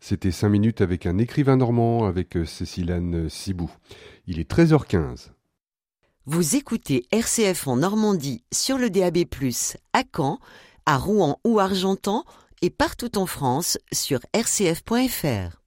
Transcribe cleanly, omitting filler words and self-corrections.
C'était 5 minutes avec un écrivain normand, avec Cécile-Anne Cibou. Il est 13h15. Vous écoutez RCF en Normandie sur le DAB+, à Caen, à Rouen ou Argentan et partout en France sur rcf.fr.